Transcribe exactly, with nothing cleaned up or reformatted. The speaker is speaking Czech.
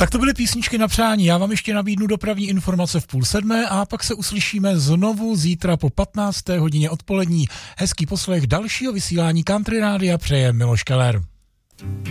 Tak to byly písničky na přání. Já vám ještě nabídnu dopravní informace v půl sedmé a pak se uslyšíme znovu zítra po patnácté hodině odpolední. Hezký poslech dalšího vysílání Country Rádia přeje Miloš Keller.